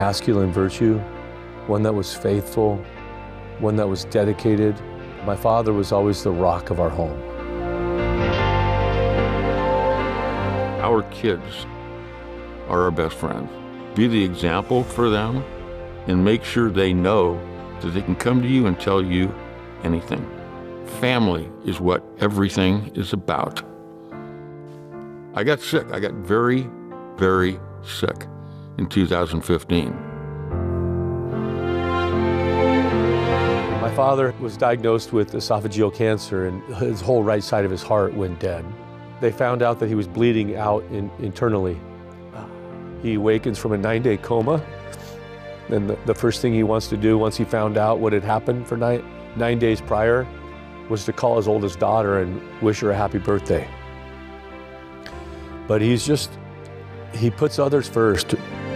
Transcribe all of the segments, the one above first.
masculine virtue, one that was faithful, one that was dedicated. My father was always the rock of our home. Our kids are our best friends. Be the example for them and make sure they know that they can come to you and tell you anything. Family is what everything is about. I got sick. I got very, very sick in 2015. My father was diagnosed with esophageal cancer and his whole right side of his heart went dead. They found out that he was bleeding out internally. He awakens from a 9-day coma. And the first thing he wants to do once he found out what had happened for 9 days prior was to call his oldest daughter and wish her a happy birthday. But he puts others first.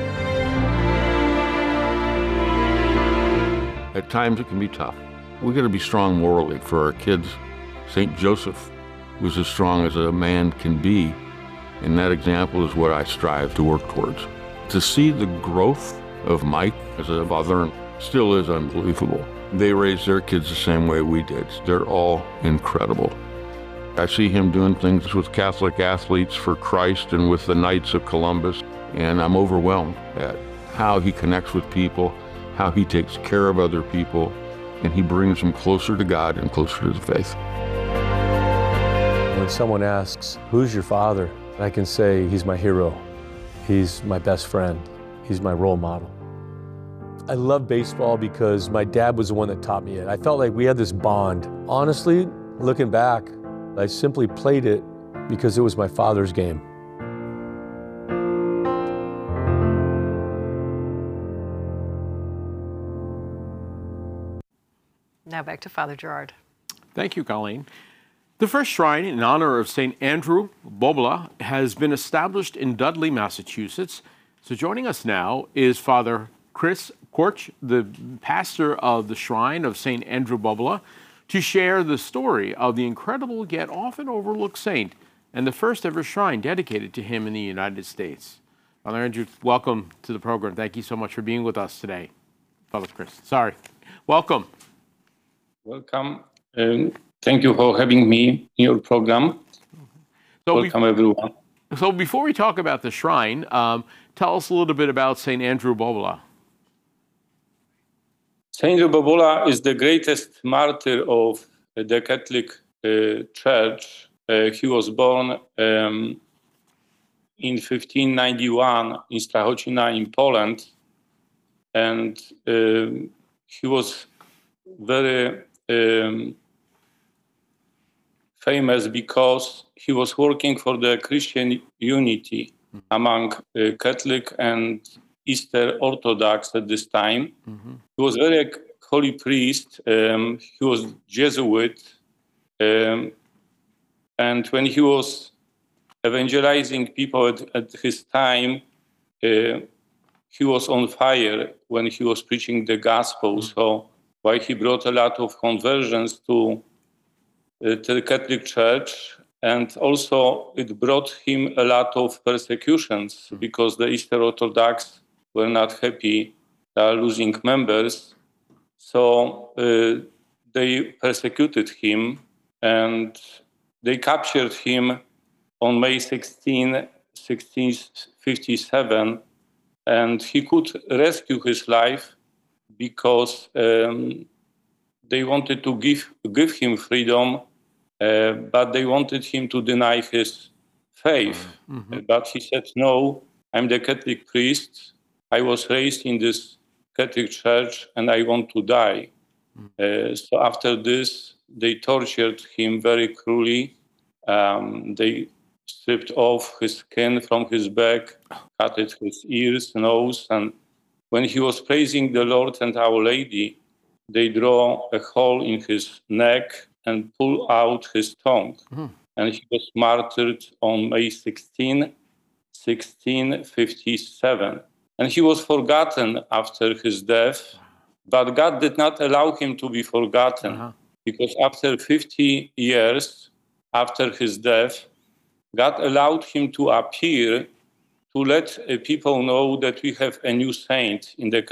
At times it can be tough. We got to be strong morally for our kids. St. Joseph was as strong as a man can be, and that example is what I strive to work towards. To see the growth of Mike as a father still is unbelievable. They raised their kids the same way we did. They're all incredible. I see him doing things with Catholic athletes for Christ and with the Knights of Columbus, and I'm overwhelmed at how he connects with people, how he takes care of other people, and he brings them closer to God and closer to the faith. When someone asks, "Who's your father?" I can say, he's my hero. He's my best friend. He's my role model. I love baseball because my dad was the one that taught me it. I felt like we had this bond. Honestly, looking back, I simply played it because it was my father's game. Now back to Father Gerard. Thank you, Colleen. The first shrine in honor of St. Andrew Bobola has been established in Dudley, Massachusetts. So joining us now is Father Chris Korch, the pastor of the Shrine of St. Andrew Bobola, to share the story of the incredible yet often overlooked saint and the first ever shrine dedicated to him in the United States. Father Andrew, welcome to the program. Thank you so much for being with us today. Father Chris, sorry. Welcome. Welcome. Thank you for having me in your program. Welcome, everyone. So before we talk about the shrine, tell us a little bit about St. Andrew Bobola. St. Andrew Bobola is the greatest martyr of the Catholic Church. He was born in 1591 in Strachocina in Poland, and he was very famous because he was working for the Christian unity among Catholic and Eastern Orthodox at this time. He was very holy priest. He was Jesuit. And when he was evangelizing people at his time, he was on fire when he was preaching the gospel. So why he brought a lot of conversions to the Catholic Church, and also it brought him a lot of persecutions because the Eastern Orthodox were not happy losing members. So they persecuted him and they captured him on May 16, 1657, and he could rescue his life because they wanted to give him freedom, but they wanted him to deny his faith. But he said, no, I'm the Catholic priest. I was raised in this Catholic Church and I want to die. So after this, they tortured him very cruelly. They stripped off his skin from his back, cut his ears, nose, and when he was praising the Lord and Our Lady, they draw a hole in his neck and pull out his tongue. And he was martyred on May 16, 1657. And he was forgotten after his death, but God did not allow him to be forgotten because after 50 years after his death, God allowed him to appear to let people know that we have a new saint in the